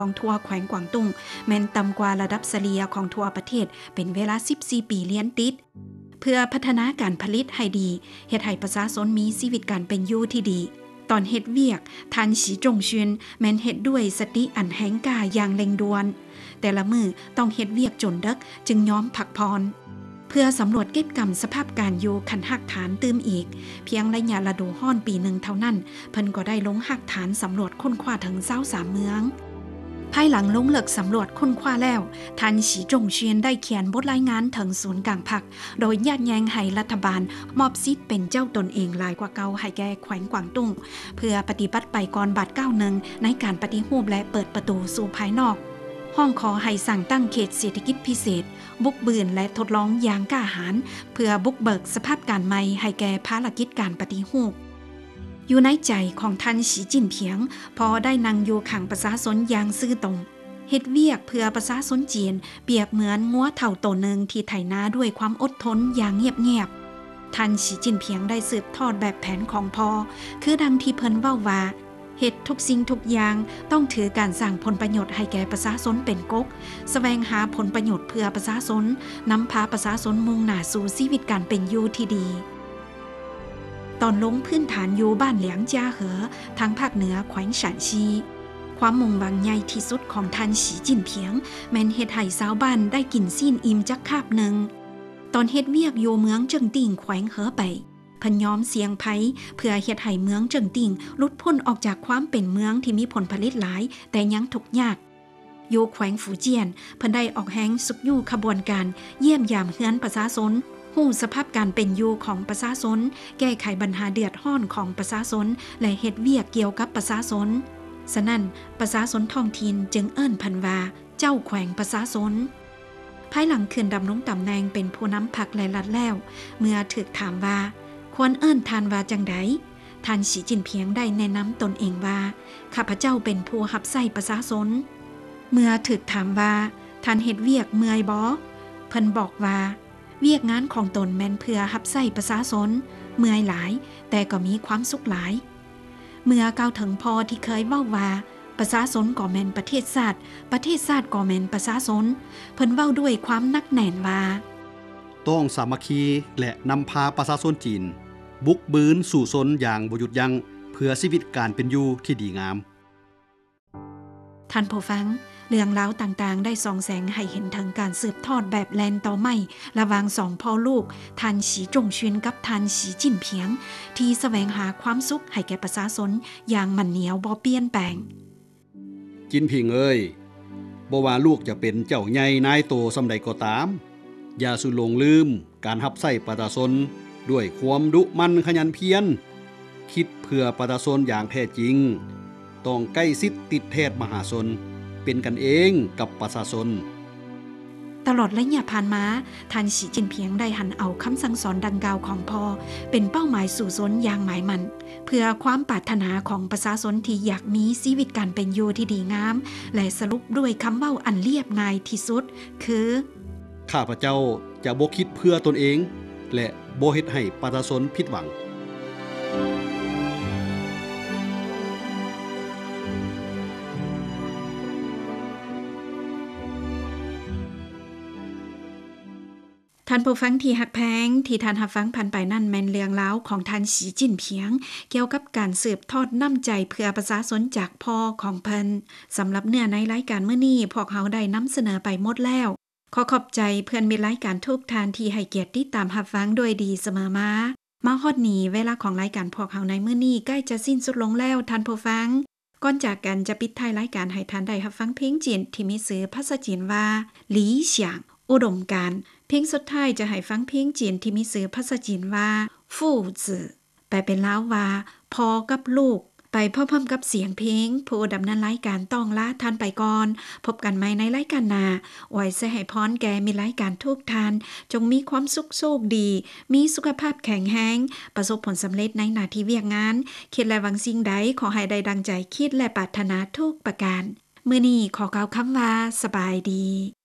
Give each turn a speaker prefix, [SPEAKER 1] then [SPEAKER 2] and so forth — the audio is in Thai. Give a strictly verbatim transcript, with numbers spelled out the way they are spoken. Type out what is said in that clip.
[SPEAKER 1] ของทั่วแขวงกวางตุ้งแม้นต่ำกว่าระดับเฉลี่ยของทั่วประเทศเป็นเวลาสิบสี่ปีเลี้ยนติดเพื่อพัฒนาการผลิตให้ดีเฮ็ดให้ประชาชนมีชีวิตการเป็นอยู่ที่ดีตอนเฮ็ดเวียกท่านสีจงชุนแม้นเฮ็ดด้วยสติอันแหงกล้าอย่างเร่งด่วนแต่ละมือต้องเฮ็ดเวียกจนดึกจึงยอมพักพรเพื่อสำรวจเก็บกรรมสภาพการอยู่คันหักฐานตื้มอีกเพียงระยะฤดูร้อนปีหนึ่งเท่านั้นเพิ่นก็ได้ลงหักฐานสำรวจค้นคว้าถึงยี่สิบสามเมืองภายหลังลงเลิกสำรวจค้นคว้าแล้วท่านสีจงเชียนได้เขียนบทรายงานถึงศูนย์กลางภาคโดยญาติแยงให้รัฐบาลมอบสิทธิ์เป็นเจ้าตนเองหลายกว่าเก่าให้แก่แขวงกวางตุ้งเพื่อปฏิบัติไปก่อนบัดเก้าหนึ่งในการปฏิรูปและเปิดประตูสู่ภายนอกห้องขอให้สั่งตั้งเขตเศรษฐกิจพิเศษบุกเบือนและทดลองอย่างกล้าหาญเพื่อบุกเบิกสภาพการใหม่ให้แก่ภารกิจการปฏิรูปอยู่ในใจของท่านสีจิ้นเพียงพอได้นั่งอยู่ข้างประชาชนอย่างซื่อตรงเฮ็ดเวียกเพื่อประชาชนจีนเปรียบเหมือนงัวเฒ่าโตหนึ่งที่ไถนาด้วยความอดทนอย่างเงียบๆท่านสีจิ้นเพียงได้สืบทอดแบบแผนของพอคือดังที่เพิ่นเว้าว่าเฮ็ดทุกสิ่งทุกอย่างต้องถือการสร้างผลประโยชน์ให้แก่ประชาชนเป็นกกแสวงหาผลประโยชน์เพื่อประชาชนนำพาประชาชนมุ่งหน้าสู่ชีวิตการเป็นอยู่ที่ดีตอนลงพื้นฐานอยู่บ้านเหลียงจ้าเหอทางภาคเหนือแขวงฉานซีความมุ่งหวังใหญ่ที่สุดของท่านสีจิ้นเพียงแม้นเฮ็ดให้ชาวบ้านได้กินซีนอิ่มจักคาบหนึ่งตอนเฮ็ดเวียกอยู่เมืองเจิงติ่งแขวงเหอไปพยอมเสียงไผเพื่อเฮ็ดให้เมืองเจิงติ่งหลุดพ้นออกจากความเป็นเมืองที่มีผลผลิตหลายแต่ยังทุกข์ยากอยู่แขวงฝูเจียนเพิ่นได้ออกแฮงสุกยู่ขบวนการเยี่ยมยามเฮือนประชาชนฮู้สภาพการเป็นอยู่ของประชาชนแก้ไขปัญหาเดือดร้อนของประชาชนและเฮ็ดเวียกเกี่ยวกับประชาชนฉะนั้นประชาชนท้องถิ่นจึงเอิ้นเพิ่นว่าเจ้าแขวงประชาชนภายหลังขึ้นดำรงตำแหน่งเป็นผู้นำพรรคและรัฐแล้วเมื่อถูกถามว่าควรเอิ้นท่านว่าจังใดท่านสีจิ้นเพียงได้แนะนำตนเองว่าข้าพเจ้าเป็นผู้รับใช้ประชาชนเมื่อถูกถามว่าท่านเฮ็ดเวียกเมื่อยบ่เพิ่นบอกว่าเวียกงานของตนแม่นเพื่อรับใช้ประชาชนเมื่อยหลายแต่ก็มีความสุขหลายเมื่อกล่าวถึงพอที่เคยเว้าว่าประชาชนก็แม่นประเทศชาติประเทศชาติก็แม่นประชาชนเพิ่นเว้าด้วยความนักแน่นว่า
[SPEAKER 2] ต้องสามัคคีและนำพาประชาชนจีนบุกบืนสู่ชนอย่างบ่หยุดยั้งเพื่อชีวิตการเป็นอยู่ที่ดีงาม
[SPEAKER 1] ท่านผู้ฟังเรื่องราวต่างๆได้ส่องแสงให้เห็นถึงการสืบทอดแบบแลนต่อไม่ระหว่างสองพ่อลูกท่านสีจงชุนกับท่านสีจิ้นเพียงที่แสวงหาความสุขให้แก่ประชาชนอย่างมันเหนียวบ่เปลี่ยนแปลง
[SPEAKER 2] จินพิงเอ้ยบ่ว่าลูกจะเป็นเจ้าใหญ่นายโตซำใดก็ตามอย่าสุหลงลืมการรับใช้ประชาชนด้วยความดุมันขยันเพียรคิดเพื่อประชาชนอย่างแท้จริงต้องใกล้ชิดติดแทศมหาชนเป็นกันเองกับประชาชน
[SPEAKER 1] ตลอดระยะผ่านมาท่านสีจิ้นเพียงได้หันเอาคำสั่งสอนดังกล่าวของพ่อเป็นเป้าหมายสู่ชนอย่างหมายมั่นเพื่อความปรารถนาของประชาชนที่อยากมีชีวิตการเป็นอยู่ที่ดีงามและสรุปด้วยคำเว้าอันเรียบง่ายที่สุดคือ
[SPEAKER 2] ข้าพเจ้าจะบ่คิดเพื่อตนเองและบ่เฮ็ดให้ประชาชนผิดหวัง
[SPEAKER 1] ท่านผู้ฟังที่ฮักแพงที่ท่านรับฟังผ่านไปนั่นแม่นเรื่องราวของท่านสีจิ้นเพียงเกี่ยวกับการสืบทอดน้ำใจเพื่อประชาชนจากพ่อของเพิ่นสำหรับเนื้อในรายการมื้อนี้พวกเราได้นำเสนอไปหมดแล้วขอขอบใจเพื่อนมิตรรายการทุกท่านที่ให้เกียรติติดตามรับฟังโดยดีเสมอมามาฮอดนี้เวลาของรายการพวกเราในมื้อนี้ใกล้จะสิ้นสุดลงแล้วท่านผู้ฟังก่อนจากกันจะปิดท้ายรายการให้ท่านได้รับฟังเพลงจีนที่มีชื่อภาษาจีนว่าหลี่เฉียงอุดมการณ์เพลงสุดท้ายจะให้ฟังเพลงจีนที่มีชื่อภาษาจีนว่าฟู่จื่อแปลเป็นลาวว่าพ่อกับลูกไปพร้อมๆกับเสียงเพลงผู้ดำเนินรายการต้องลาท่านไปก่อนพบกันใหม่ในรายการหน้าไว้สิให้พรแก่มีรายการทุกท่านจงมีความสุขโชคดีมีสุขภาพแข็งแรงประสบผลสำเร็จในหน้าที่เวียกงานคิดและหวังสิ่งใดขอให้ได้ดังใจคิดและปรารถนาทุกประการมื้อนี้ขอกล่าวคำว่าสบายดี